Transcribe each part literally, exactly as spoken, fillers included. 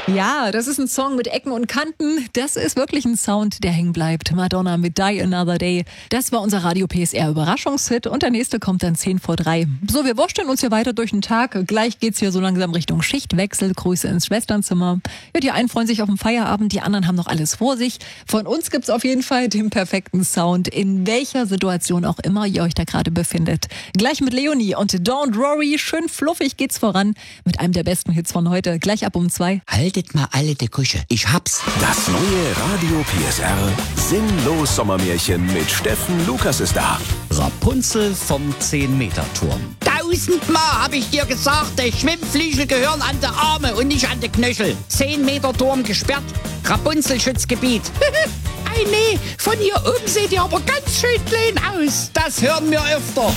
Ja, das ist ein Song mit Ecken und Kanten. Das ist wirklich ein Sound, der hängen bleibt. Madonna mit Die Another Day. Das war unser Radio P S R Überraschungshit und der nächste kommt dann zehn vor drei. So, wir wursteln uns hier weiter durch den Tag. Gleich geht's hier so langsam Richtung Schichtwechsel. Grüße ins Schwesternzimmer. Ja, die einen freuen sich auf den Feierabend, die anderen haben noch alles vor sich. Von uns gibt's auf jeden Fall den perfekten Sound, in welcher Situation auch immer ihr euch da gerade befindet. Gleich mit Leonie und Don't Worry. Schön fluffig geht's voran mit einem der besten Hits von heute. Gleich ab um zwei. Haltet mal alle die Kusche. Ich hab's. Das neue Radio P S R Sinnlos Sommermärchen mit Steffen Lukas ist da. Rapunzel vom zehn-Meter-Turm. Tausendmal habe ich dir gesagt, die Schwimmflügel gehören an die Arme und nicht an die Knöchel. Zehn Meter Turm gesperrt. Rapunzel-Schutzgebiet. Ei nee, von hier oben seht ihr aber ganz schön klein aus. Das hören wir öfter.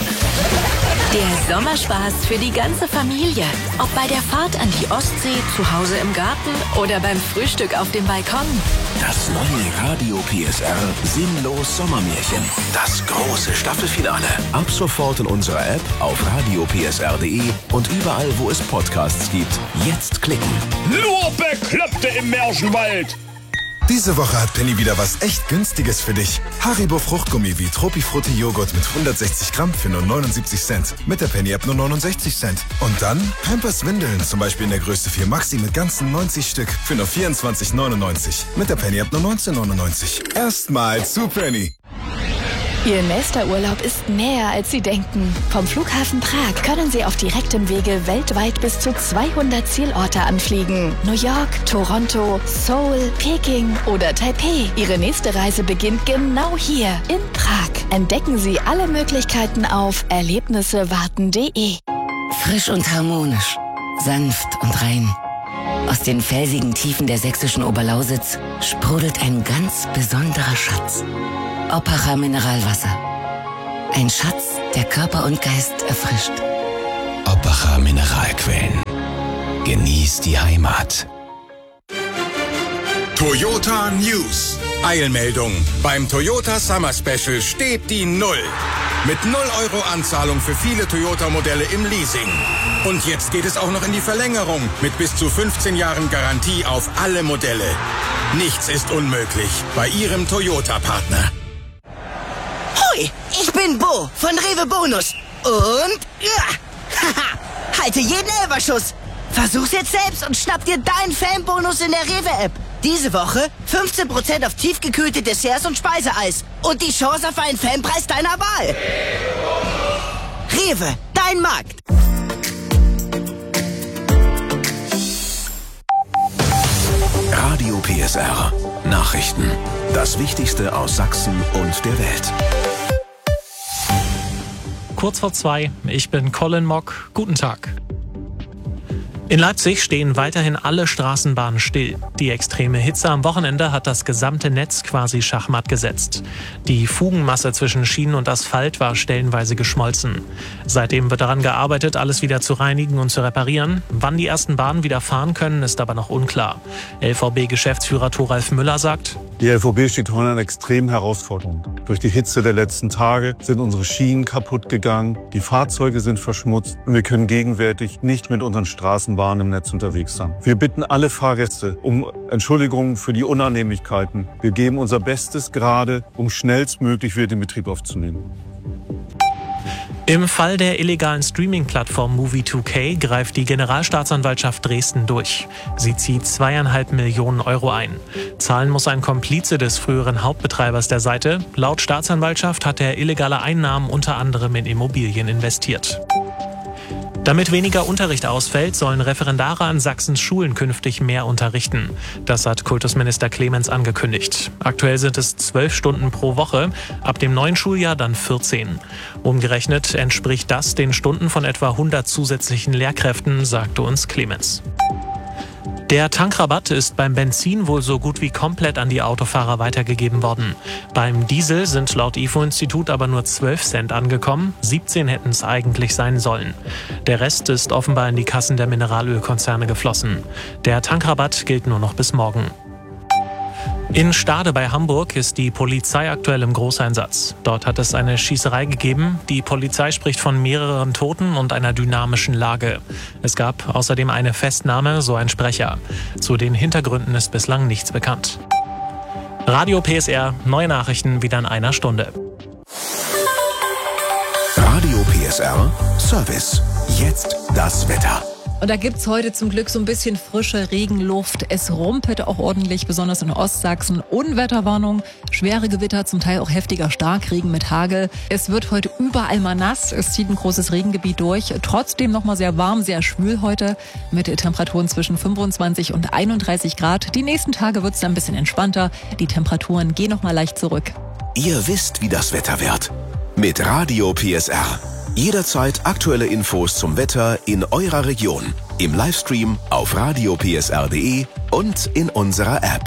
Der Sommerspaß für die ganze Familie. Ob bei der Fahrt an die Ostsee, zu Hause im Garten oder beim Frühstück auf dem Balkon. Das neue Radio P S R Sinnlos Sommermärchen. Das große Staffelfinale. Ab sofort in unserer App, auf radio p s r punkt d e und überall, wo es Podcasts gibt. Jetzt klicken. Nur Bekloppte im Märchenwald. Diese Woche hat Penny wieder was echt Günstiges für dich. Haribo Fruchtgummi wie Tropifrutti Joghurt mit hundertsechzig Gramm für nur neunundsiebzig Cent. Mit der Penny-App nur neunundsechzig Cent. Und dann Pampers Windeln, zum Beispiel in der Größe vier Maxi mit ganzen neunzig Stück für nur vierundzwanzig neunundneunzig. Mit der Penny-App nur neunzehn neunundneunzig. Erstmal zu Penny. Ihr nächster Urlaub ist näher, als Sie denken. Vom Flughafen Prag können Sie auf direktem Wege weltweit bis zu zweihundert Zielorte anfliegen. New York, Toronto, Seoul, Peking oder Taipei. Ihre nächste Reise beginnt genau hier in Prag. Entdecken Sie alle Möglichkeiten auf erlebnissewarten punkt de. Frisch und harmonisch, sanft und rein. Aus den felsigen Tiefen der sächsischen Oberlausitz sprudelt ein ganz besonderer Schatz. Oppacher Mineralwasser. Ein Schatz, der Körper und Geist erfrischt. Oppacher Mineralquellen. Genieß die Heimat. Toyota News. Eilmeldung. Beim Toyota Summer Special steht die Null. Mit null Euro Anzahlung für viele Toyota-Modelle im Leasing. Und jetzt geht es auch noch in die Verlängerung mit bis zu fünfzehn Jahren Garantie auf alle Modelle. Nichts ist unmöglich bei Ihrem Toyota-Partner. Hoi, ich bin Bo von Rewe Bonus. Und ja, haha, halte jeden Elferschuss. Versuch's jetzt selbst und schnapp dir deinen Fanbonus in der Rewe-App. Diese Woche fünfzehn Prozent auf tiefgekühlte Desserts und Speiseeis. Und die Chance auf einen Fanpreis deiner Wahl. Rewe, dein Markt. Radio P S R Nachrichten. Das Wichtigste aus Sachsen und der Welt. Kurz vor zwei, ich bin Colin Mock. Guten Tag. In Leipzig stehen weiterhin alle Straßenbahnen still. Die extreme Hitze am Wochenende hat das gesamte Netz quasi schachmatt gesetzt. Die Fugenmasse zwischen Schienen und Asphalt war stellenweise geschmolzen. Seitdem wird daran gearbeitet, alles wieder zu reinigen und zu reparieren. Wann die ersten Bahnen wieder fahren können, ist aber noch unklar. L V B-Geschäftsführer Thoralf Müller sagt: Die L V B steht vor einer extremen Herausforderung. Durch die Hitze der letzten Tage sind unsere Schienen kaputt gegangen, die Fahrzeuge sind verschmutzt und wir können gegenwärtig nicht mit unseren Straßenbahnen im Netz unterwegs sein. Wir bitten alle Fahrgäste um Entschuldigung für die Unannehmlichkeiten. Wir geben unser Bestes gerade, um schnellstmöglich wieder den Betrieb aufzunehmen. Im Fall der illegalen Streaming-Plattform Movie zwei K greift die Generalstaatsanwaltschaft Dresden durch. Sie zieht zweieinhalb Millionen Euro ein. Zahlen muss ein Komplize des früheren Hauptbetreibers der Seite. Laut Staatsanwaltschaft hat er illegale Einnahmen unter anderem in Immobilien investiert. Damit weniger Unterricht ausfällt, sollen Referendare an Sachsens Schulen künftig mehr unterrichten. Das hat Kultusminister Clemens angekündigt. Aktuell sind es zwölf Stunden pro Woche, ab dem neuen Schuljahr dann vierzehn. Umgerechnet entspricht das den Stunden von etwa hundert zusätzlichen Lehrkräften, sagte uns Clemens. Der Tankrabatt ist beim Benzin wohl so gut wie komplett an die Autofahrer weitergegeben worden. Beim Diesel sind laut I F O-Institut aber nur zwölf Cent angekommen, siebzehn hätten es eigentlich sein sollen. Der Rest ist offenbar in die Kassen der Mineralölkonzerne geflossen. Der Tankrabatt gilt nur noch bis morgen. In Stade bei Hamburg ist die Polizei aktuell im Großeinsatz. Dort hat es eine Schießerei gegeben. Die Polizei spricht von mehreren Toten und einer dynamischen Lage. Es gab außerdem eine Festnahme, so ein Sprecher. Zu den Hintergründen ist bislang nichts bekannt. Radio P S R, neue Nachrichten wieder in einer Stunde. Radio P S R Service. Jetzt das Wetter. Und da gibt's heute zum Glück so ein bisschen frische Regenluft. Es rumpelt auch ordentlich, besonders in Ostsachsen. Unwetterwarnung, schwere Gewitter, zum Teil auch heftiger Starkregen mit Hagel. Es wird heute überall mal nass. Es zieht ein großes Regengebiet durch. Trotzdem noch mal sehr warm, sehr schwül heute mit Temperaturen zwischen fünfundzwanzig und einunddreißig Grad. Die nächsten Tage wird's dann ein bisschen entspannter. Die Temperaturen gehen noch mal leicht zurück. Ihr wisst, wie das Wetter wird. Mit Radio P S R. Jederzeit aktuelle Infos zum Wetter in eurer Region. Im Livestream auf radio p s r punkt d e und in unserer App.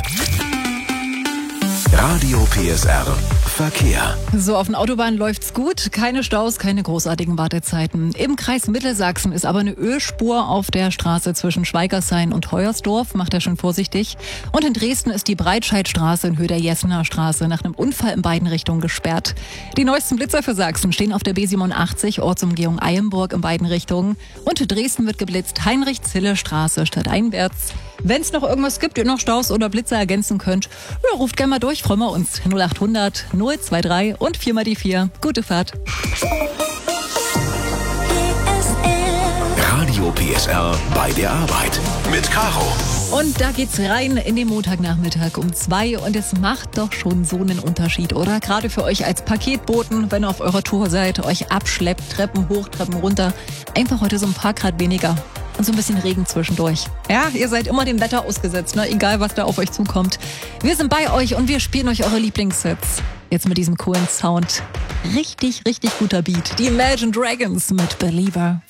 Radio P S R Verkehr. So, auf den Autobahnen läuft's gut. Keine Staus, keine großartigen Wartezeiten. Im Kreis Mittelsachsen ist aber eine Ölspur auf der Straße zwischen Schweigershain und Heuersdorf. Macht er schon vorsichtig. Und in Dresden ist die Breitscheidstraße in Höhe der Jessener Straße nach einem Unfall in beiden Richtungen gesperrt. Die neuesten Blitzer für Sachsen stehen auf der B siebenundachtzig, Ortsumgehung Eilenburg in beiden Richtungen. Und Dresden wird geblitzt, Heinrich-Zille-Straße stadteinwärts. Wenn es noch irgendwas gibt, ihr noch Staus oder Blitzer ergänzen könnt, ja, ruft gerne mal durch, freuen wir uns. null acht hundert null zwei drei und vier mal die vier. Gute Fahrt. Radio P S R bei der Arbeit mit Caro. Und da geht's rein in den Montagnachmittag um zwei und es macht doch schon so einen Unterschied, oder? Gerade für euch als Paketboten, wenn ihr auf eurer Tour seid, euch abschleppt, Treppen hoch, Treppen runter. Einfach heute so ein paar Grad weniger. Und so ein bisschen Regen zwischendurch. Ja, ihr seid immer dem Wetter ausgesetzt, ne? Egal, was da auf euch zukommt. Wir sind bei euch und wir spielen euch eure Lieblingshits. Jetzt mit diesem coolen Sound. Richtig, richtig guter Beat. Die Imagine Dragons mit Believer.